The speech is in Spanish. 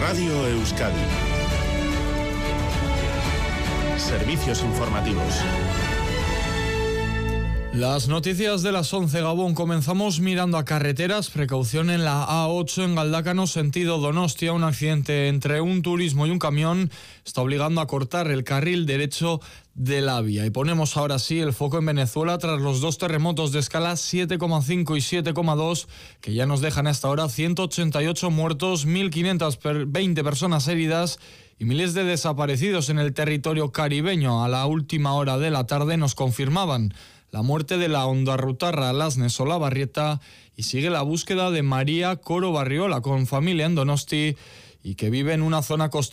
Radio Euskadi. Servicios informativos. Las noticias de las 11, Gabón. Comenzamos mirando a carreteras. Precaución en la A8 en Galdácano, sentido Donostia. Un accidente entre un turismo y un camión está obligando a cortar el carril derecho de la vía. Y ponemos ahora sí el foco en Venezuela tras los dos terremotos de escala 7,5 y 7,2 que ya nos dejan hasta ahora 188 muertos, 1.520 personas heridas y miles de desaparecidos en el territorio caribeño. A la última hora de la tarde nos confirmaban la muerte de la ondarrutarra Lasnes Olabarrieta y sigue la búsqueda de María Coro Barriola, con familia en Donosti y que vive en una zona costera